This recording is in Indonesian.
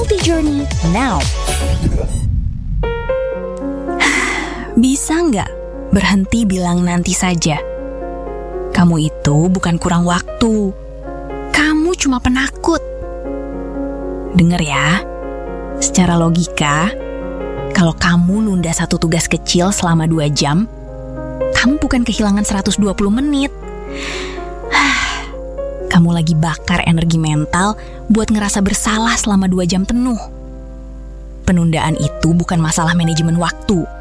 healthy journey now. Bisa nggak berhenti bilang nanti saja? Kamu itu bukan kurang waktu. Kamu cuma penakut. Dengar ya, secara logika, kalau kamu nunda satu tugas kecil selama 2 jam, kamu bukan kehilangan 120 menit. Kamu lagi bakar energi mental buat ngerasa bersalah selama 2 jam penuh. Penundaan itu bukan masalah manajemen waktu.